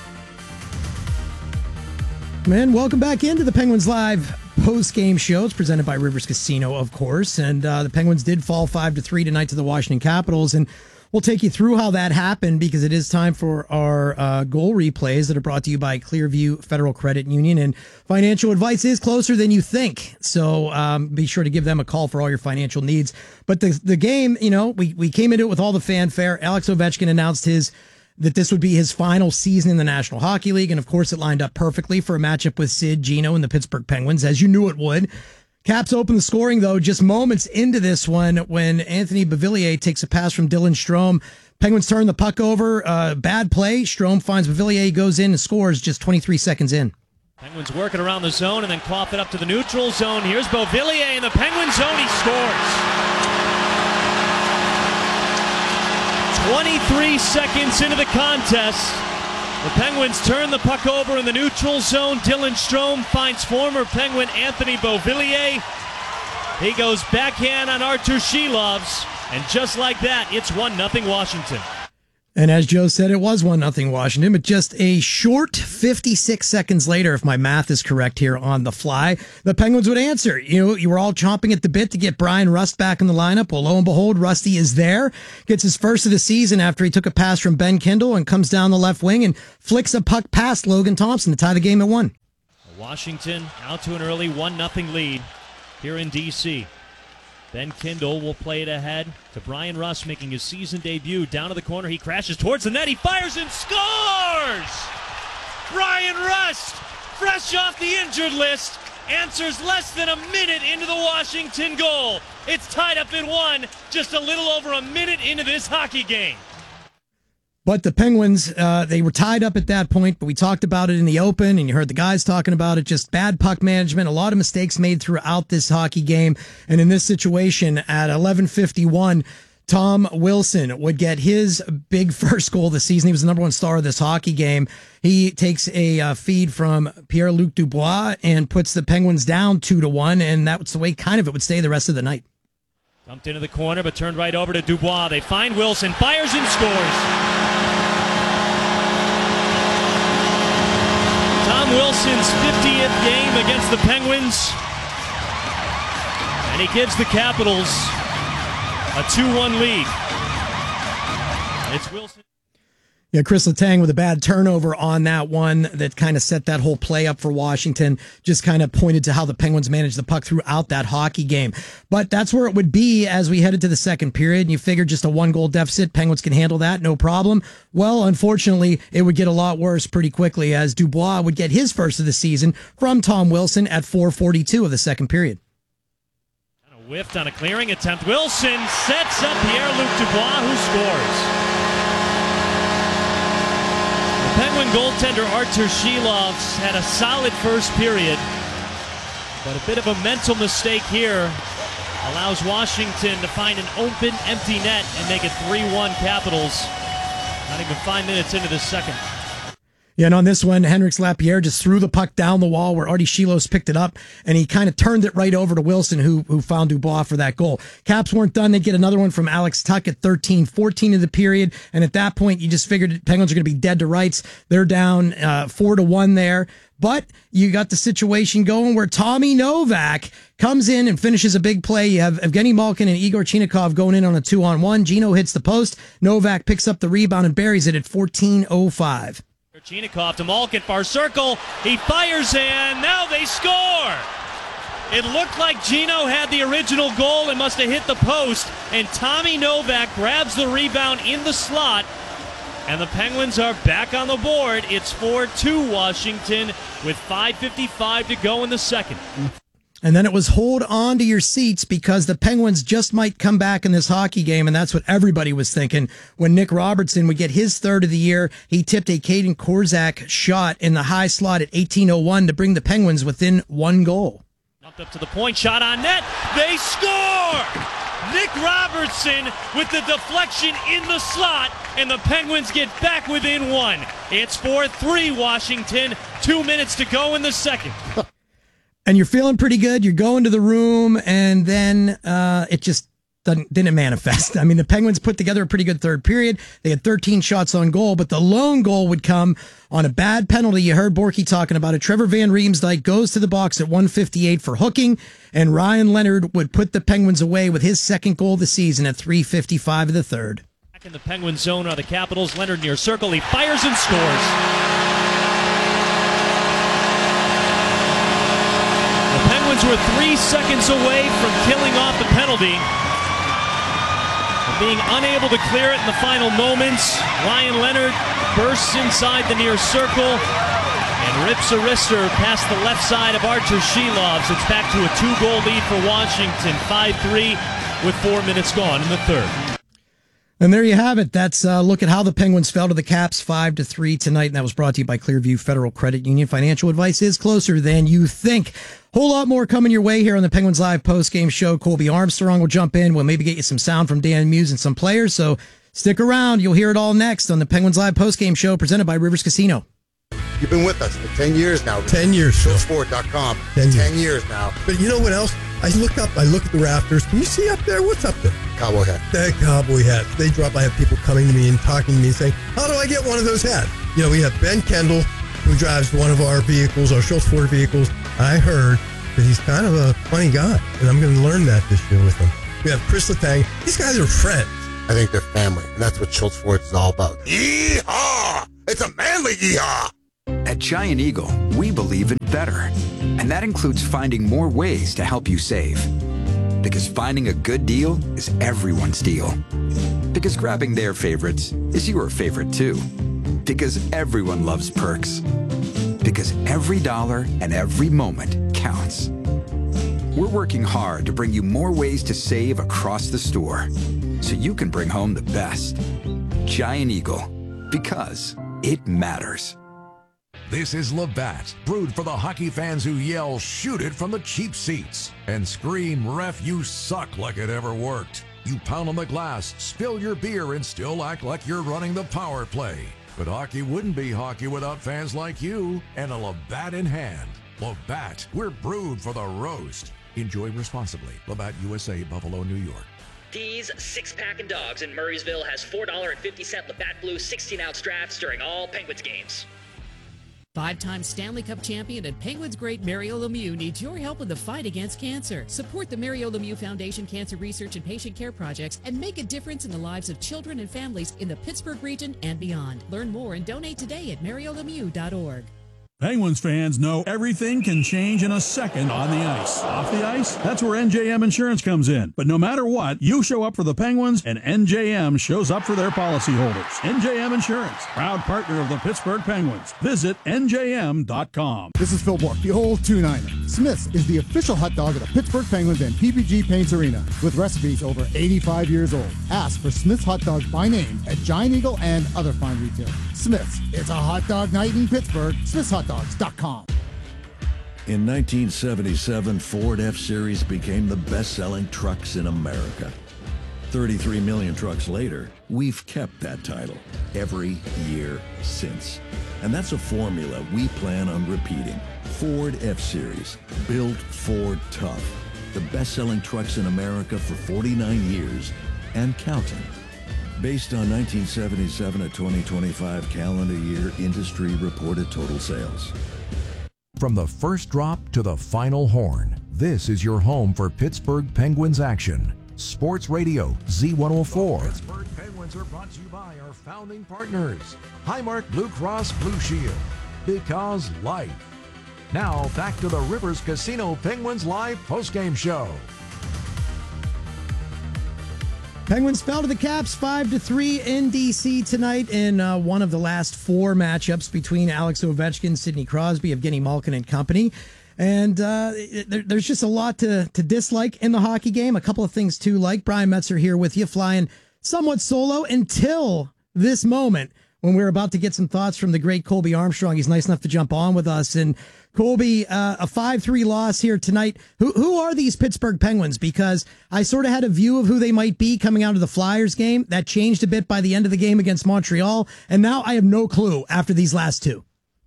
Man, welcome back into the Penguins Live post-game show. It's presented by Rivers Casino, of course, and uh, the Penguins did fall five to three tonight to the Washington Capitals, and we'll take you through how that happened because it is time for our uh, goal replays that are brought to you by Clearview Federal Credit Union, and financial advice is closer than you think, so um, be sure to give them a call for all your financial needs. But the the game, you know, we, we came into it with all the fanfare. Alex Ovechkin announced his that this would be his final season in the National Hockey League. And of course, it lined up perfectly for a matchup with Sid, Gino, and the Pittsburgh Penguins, as you knew it would. Caps open the scoring, though, just moments into this one when Anthony Beauvillier takes a pass from Dylan Strome. Penguins turn the puck over. Uh, bad play. Strome finds Beauvillier, goes in and scores just twenty-three seconds in. Penguins working around the zone and then cough it up to the neutral zone. Here's Beauvillier in the Penguin zone. He scores. twenty-three seconds into the contest. The Penguins turn the puck over in the neutral zone. Dylan Strome finds former Penguin Anthony Beauvillier. He goes backhand on Artur Shilovs, and just like that, it's one nothing Washington. And as Joe said, it was one nothing Washington, but just a short fifty-six seconds later, if my math is correct here on the fly, the Penguins would answer. You know, you were all chomping at the bit to get Brian Rust back in the lineup. Well, lo and behold, Rusty is there, gets his first of the season after he took a pass from Ben Kindle and comes down the left wing and flicks a puck past Logan Thompson to tie the game at one. Washington out to an early one nothing lead here in D C Ben Kindle will play it ahead to Brian Rust, making his season debut. Down to the corner, he crashes towards the net, he fires and scores! Brian Rust, fresh off the injured list, answers less than a minute into the Washington goal. It's tied up at one, just a little over a minute into this hockey game. But the Penguins, uh, they were tied up at that point, but we talked about it in the open, and you heard the guys talking about it, just bad puck management, a lot of mistakes made throughout this hockey game. And in this situation, at eleven fifty-one, Tom Wilson would get his big first goal of the season. He was the number one star of this hockey game. He takes a uh, feed from Pierre-Luc Dubois and puts the Penguins down two to one, and that's the way kind of it would stay the rest of the night. Dumped into the corner, but turned right over to Dubois. They find Wilson, fires and scores. Tom Wilson's fiftieth game against the Penguins, and he gives the Capitals a two one lead. It's Wilson. Yeah, Chris Letang with a bad turnover on that one that kind of set that whole play up for Washington, just kind of pointed to how the Penguins managed the puck throughout that hockey game. But that's where it would be as we headed to the second period, and you figured just a one-goal deficit, Penguins can handle that, no problem. Well, unfortunately, it would get a lot worse pretty quickly as Dubois would get his first of the season from Tom Wilson at four forty-two of the second period. Kind of whiffed on a clearing attempt. Wilson sets up Pierre-Luc Dubois, who scores. Penguin goaltender Artur Shilovs had a solid first period, but a bit of a mental mistake here allows Washington to find an open, empty net and make it three one Capitals. Not even five minutes into the second. Yeah, and on this one, Henrik Lapierre just threw the puck down the wall where Artie Shilos picked it up, and he kind of turned it right over to Wilson, who who found Dubois for that goal. Caps weren't done. They'd get another one from Alex Tuck at thirteen fourteen of the period, and at that point, you just figured Penguins are going to be dead to rights. They're down uh, four to one there. But you got the situation going where Tommy Novak comes in and finishes a big play. You have Evgeny Malkin and Igor Chinikov going in on a two-on-one. Gino hits the post. Novak picks up the rebound and buries it at fourteen oh five. Chinikov to Malkin, far circle. He fires and now they score. It looked like Gino had the original goal and must have hit the post. And Tommy Novak grabs the rebound in the slot. And the Penguins are back on the board. It's four two Washington with five fifty-five to go in the second. And then it was hold on to your seats because the Penguins just might come back in this hockey game, and that's what everybody was thinking. When Nick Robertson would get his third of the year, he tipped a Caden Korzak shot in the high slot at eighteen oh one to bring the Penguins within one goal. Up to the point, shot on net, they score! Nick Robertson with the deflection in the slot, and the Penguins get back within one. It's four three Washington, two minutes to go in the second. And you're feeling pretty good. You're going to the room, and then uh, it just doesn't, didn't manifest. I mean, the Penguins put together a pretty good third period. They had thirteen shots on goal, but the lone goal would come on a bad penalty. You heard Borky talking about it. Trevor Van Riemsdyk goes to the box at one fifty-eight for hooking, and Ryan Leonard would put the Penguins away with his second goal of the season at three fifty-five of the third. Back in the Penguin zone are the Capitals. Leonard near circle. He fires and scores. The Penguins were three seconds away from killing off the penalty. And being unable to clear it in the final moments, Ryan Leonard bursts inside the near circle, and rips a wrister past the left side of Archer Sheloves. It's back to a two-goal lead for Washington, five three with four minutes gone in the third. And there you have it. That's a look at how the Penguins fell to the Caps five to three tonight. And that was brought to you by Clearview Federal Credit Union. Financial advice is closer than you think. Whole lot more coming your way here on the Penguins Live post-game show. Colby Armstrong will jump in. We'll maybe get you some sound from Dan Muse and some players. So stick around. You'll hear it all next on the Penguins Live post-game show presented by Rivers Casino. You've been with us for ten years now. ten years, sure. Sport dot com. ten, ten years. years now. But you know what else? I look up, I look at the rafters. Can you see up there? What's up there? Cowboy hat. The cowboy hat. They drop. I have people coming to me and talking to me and saying, how do I get one of those hats? You know, we have Ben Kendall, who drives one of our vehicles, our Schultz Ford vehicles. I heard that he's kind of a funny guy, and I'm going to learn that this year with him. We have Chris Letang. These guys are friends. I think they're family, and that's what Schultz Ford is all about. Yeehaw! It's a manly yeehaw! At Giant Eagle, we believe in better. And that includes finding more ways to help you save. Because finding a good deal is everyone's deal. Because grabbing their favorites is your favorite too. Because everyone loves perks. Because every dollar and every moment counts. We're working hard to bring you more ways to save across the store, so you can bring home the best. Giant Eagle, because it matters. This is Labatt, brewed for the hockey fans who yell, shoot it from the cheap seats, and scream, ref, you suck, like it ever worked. You pound on the glass, spill your beer, and still act like you're running the power play. But hockey wouldn't be hockey without fans like you and a Labatt in hand. Labatt, we're brewed for the roast. Enjoy responsibly. Labatt U S A, Buffalo, New York. D's Six Pack and Dogs in Murraysville has four dollars and fifty cents Labatt Blue sixteen ounce drafts during all Penguins games. Five-time Stanley Cup champion and Penguins great Mario Lemieux needs your help in the fight against cancer. Support the Mario Lemieux Foundation Cancer Research and Patient Care Projects and make a difference in the lives of children and families in the Pittsburgh region and beyond. Learn more and donate today at mario lemieux dot org. Penguins fans know everything can change in a second on the ice. Off the ice, that's where N J M Insurance comes in. But no matter what, you show up for the Penguins, and N J M shows up for their policyholders. N J M Insurance, proud partner of the Pittsburgh Penguins. Visit N J M dot com. This is Phil Bork, the old two niner. Smith's is the official hot dog of the Pittsburgh Penguins and P P G Paints Arena, with recipes over eighty-five years old. Ask for Smith's hot dogs by name at Giant Eagle and other fine retailers. Smith's, it's a hot dog night in Pittsburgh. Smith's Hot Dogs dot com. In nineteen seventy-seven, Ford F-Series became the best-selling trucks in America. thirty-three million trucks later, we've kept that title every year since. And that's a formula we plan on repeating. Ford F-Series, built Ford tough. The best-selling trucks in America for forty-nine years and counting. Based on nineteen seventy-seven to twenty twenty-five calendar year industry reported total sales. From the first drop to the final horn, this is your home for Pittsburgh Penguins action. Sports Radio Z one oh four. The Pittsburgh Penguins are brought to you by our founding partners, Highmark Blue Cross Blue Shield, because life. Now back to the Rivers Casino Penguins Live postgame show. Penguins fell to the Caps five to three in D C tonight in uh, one of the last four matchups between Alex Ovechkin, Sidney Crosby, Evgeny Malkin and company. And uh, there, there's just a lot to, to dislike in the hockey game. A couple of things to like. Brian Metzer here with you, flying somewhat solo until this moment when we're about to get some thoughts from the great Colby Armstrong. He's nice enough to jump on with us. And Colby, uh, a five three loss here tonight. Who who are these Pittsburgh Penguins? Because I sort of had a view of who they might be coming out of the Flyers game. That changed a bit by the end of the game against Montreal. And now I have no clue after these last two.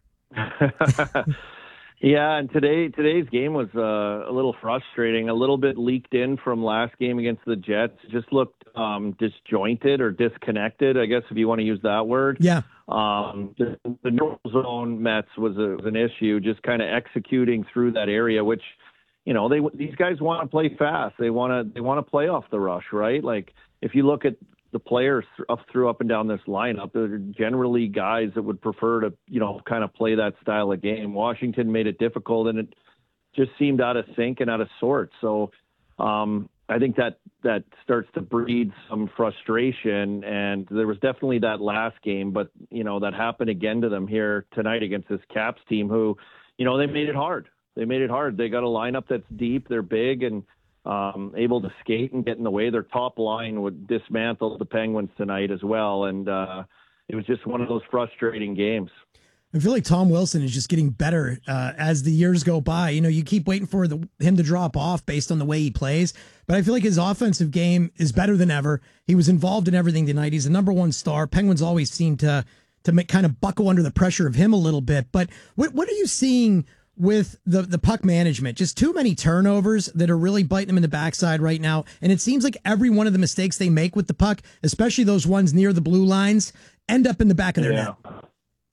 Yeah, and today today's game was uh, a little frustrating, a little bit leaked in from last game against the Jets. Just looked um, disjointed or disconnected, I guess, if you want to use that word. Yeah. Um, the, the neutral zone Mets was, a, was an issue, just kind of executing through that area, which, you know, they these guys want to play fast. They want to they want to play off the rush, right? Like if you look at the players up through up and down this lineup, they're generally guys that would prefer to, you know, kind of play that style of game. Washington made it difficult, and it just seemed out of sync and out of sorts. So um, I think that that starts to breed some frustration, and there was definitely that last game, but you know that happened again to them here tonight against this Caps team, who, you know, they made it hard. They made it hard. They got a lineup that's deep, they're big, and um, able to skate and get in the way. Their top line would dismantle the Penguins tonight as well, and uh, it was just one of those frustrating games. I feel like Tom Wilson is just getting better uh, as the years go by. You know, you keep waiting for the, him to drop off based on the way he plays, but I feel like his offensive game is better than ever. He was involved in everything tonight. He's the number one star. Penguins always seem to to make, kind of buckle under the pressure of him a little bit. But what what are you seeing with the, the puck management? Just too many turnovers that are really biting them in the backside right now. And it seems like every one of the mistakes they make with the puck, especially those ones near the blue lines, end up in the back of their yeah. net.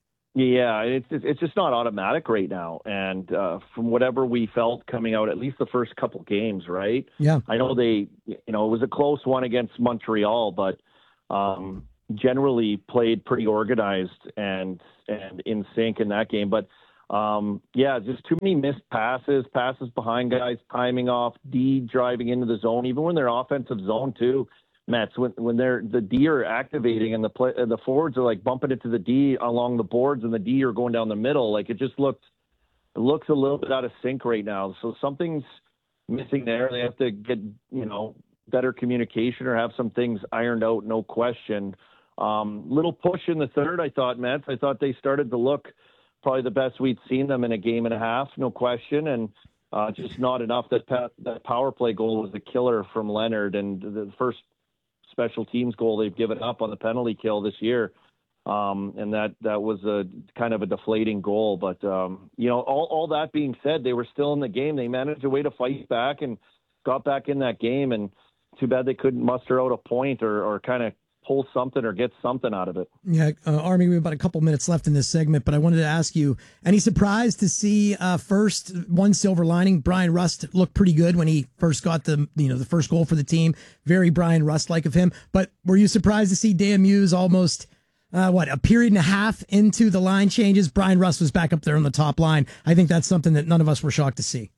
Yeah, it's it's just not automatic right now, and uh, from whatever we felt coming out, at least the first couple games, right? Yeah, I know they, you know, it was a close one against Montreal, but um, generally played pretty organized and and in sync in that game. But um, yeah, just too many missed passes, passes behind guys, timing off, D driving into the zone, even when they're offensive zone too. Mets, when when they're the D are activating and the play, the forwards are like bumping it to the D along the boards, and the D are going down the middle. Like it just looks it looks a little bit out of sync right now. So something's missing there. They have to get, you know, better communication or have some things ironed out. No question. Um, little push in the third, I thought, Mets. I thought they started to look probably the best we'd seen them in a game and a half. No question. And uh, just not enough. That pa- that power play goal was a killer from Leonard, and the first special teams goal they've given up on the penalty kill this year. Um, and that, that was a kind of a deflating goal. But, um, you know, all, all that being said, they were still in the game. They managed a way to fight back and got back in that game. And too bad they couldn't muster out a point or, or kind of pull something or get something out of it. Yeah, uh, Army, we have about a couple minutes left in this segment, but I wanted to ask you, any surprise to see uh, first one silver lining? Brian Rust looked pretty good when he first got the, you know, the first goal for the team. Very Brian Rust-like of him. But were you surprised to see Dan Muse almost, uh, what, a period and a half into the line changes? Brian Rust was back up there on the top line. I think that's something that none of us were shocked to see.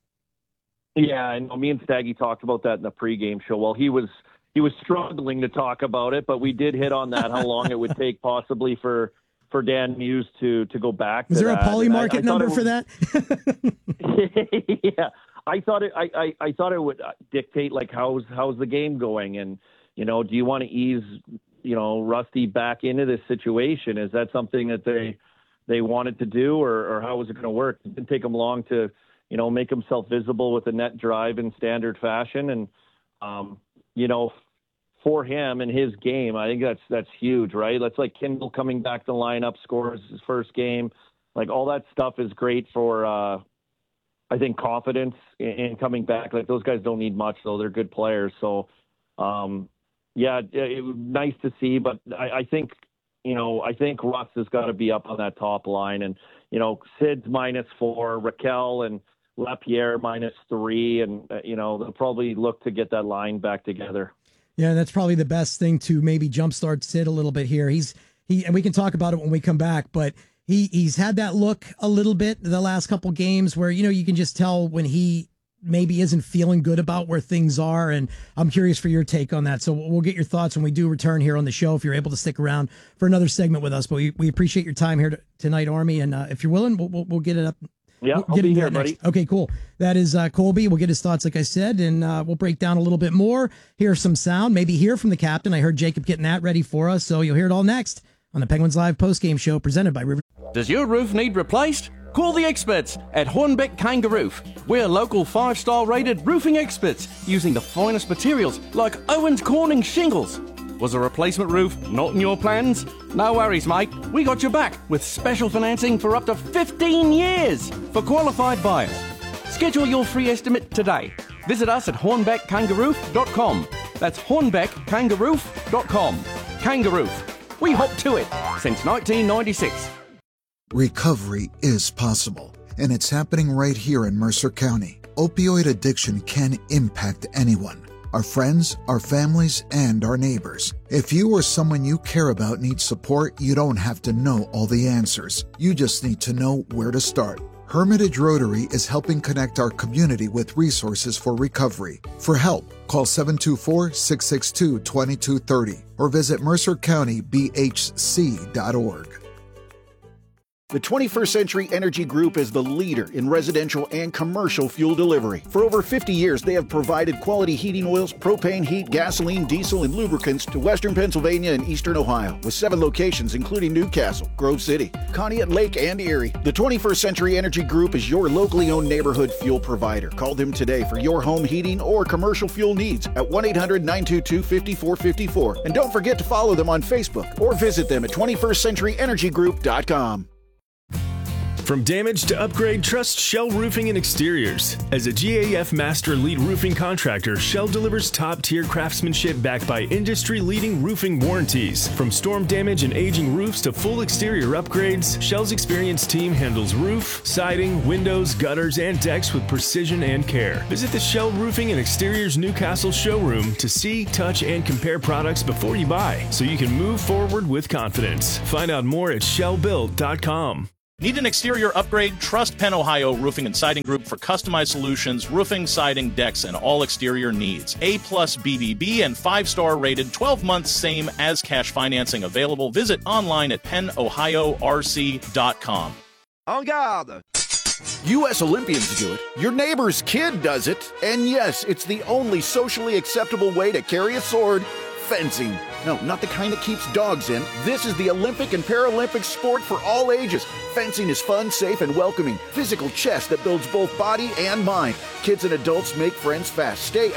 Yeah, and me and Staggy talked about that in the pregame show. Well, he was He was struggling to talk about it, but we did hit on that, how long it would take possibly for, for Dan Muse to, to go back. Is to there that. a poly market I, I number was, for that? yeah, I thought it. I, I, I thought it would dictate like how's how's the game going, and you know, do you want to ease you know Rusty back into this situation? Is that something that they they wanted to do, or, or how was it going to work? It didn't take him long to you know make himself visible with a net drive in standard fashion, and um, you know. For him and his game, I think that's that's huge, right? That's like Kindle coming back to the lineup, scores his first game. Like all that stuff is great for, uh, I think, confidence in, in coming back. Like those guys don't need much, though. They're good players. So, um, yeah, it, it was nice to see. But I, I think, you know, I think Russ has got to be up on that top line. And, you know, Sid's minus four, Raquel and Lapierre minus three. And, uh, you know, they'll probably look to get that line back together. Yeah, that's probably the best thing to maybe jumpstart Sid a little bit here. He's he, and we can talk about it when we come back, but he he's had that look a little bit the last couple games where, you know, you can just tell when he maybe isn't feeling good about where things are. And I'm curious for your take on that. So we'll get your thoughts when we do return here on the show, if you're able to stick around for another segment with us. But we, we appreciate your time here to, tonight, Army. And uh, if you're willing, we'll, we'll, we'll get it up. Yeah, we'll I'll get be here, next. buddy. Okay, cool. That is uh, Colby. We'll get his thoughts, like I said, and uh, we'll break down a little bit more, hear some sound, maybe hear from the captain. I heard Jacob getting that ready for us, so you'll hear it all next on the Penguins Live postgame show presented by River. Does your roof need replaced? Call the experts at Hornbeck Kangaroof. We're local five-star rated roofing experts using the finest materials like Owens Corning shingles. Was a replacement roof not in your plans? No worries, mate. We got your back with special financing for up to fifteen years for qualified buyers. Schedule your free estimate today. Visit us at hornbeck kangaroof dot com. That's hornbeck kangaroof dot com. Kangaroof. We hop to it since nineteen ninety-six. Recovery is possible, and it's happening right here in Mercer County. Opioid addiction can impact anyone. Our friends, our families, and our neighbors. If you or someone you care about needs support, you don't have to know all the answers. You just need to know where to start. Hermitage Rotary is helping connect our community with resources for recovery. For help, call seven two four, six six two, two two three zero or visit mercer county b h c dot org. The twenty-first Century Energy Group is the leader in residential and commercial fuel delivery. For over fifty years, they have provided quality heating oils, propane, heat, gasoline, diesel, and lubricants to western Pennsylvania and eastern Ohio, with seven locations including Newcastle, Grove City, Conneaut Lake, and Erie. The twenty-first Century Energy Group is your locally owned neighborhood fuel provider. Call them today for your home heating or commercial fuel needs at one eight hundred, nine two two, five four five four. And don't forget to follow them on Facebook or visit them at twenty-first century energy group dot com. From damage to upgrade, trust Shell Roofing and Exteriors. As a G A F Master Lead Roofing Contractor, Shell delivers top-tier craftsmanship backed by industry-leading roofing warranties. From storm damage and aging roofs to full exterior upgrades, Shell's experienced team handles roof, siding, windows, gutters, and decks with precision and care. Visit the Shell Roofing and Exteriors Newcastle showroom to see, touch, and compare products before you buy, so you can move forward with confidence. Find out more at shell build dot com. Need an exterior upgrade? Trust Penn Ohio Roofing and Siding Group for customized solutions, roofing, siding, decks, and all exterior needs. A plus B B B and five-star rated, twelve months same as cash financing available. Visit online at penn ohio r c dot com. En garde! U S Olympians do it, your neighbor's kid does it, and yes, it's the only socially acceptable way to carry a sword. Fencing. No, not the kind that keeps dogs in. This is the Olympic and Paralympic sport for all ages. Fencing is fun, safe, and welcoming. Physical chess that builds both body and mind. Kids and adults make friends fast. Stay